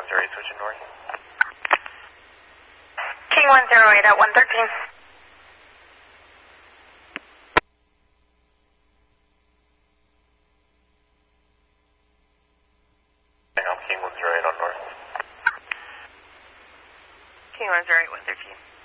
108 switching north. King 108 at 113. Hang on, King 108 on north. King 108, 113.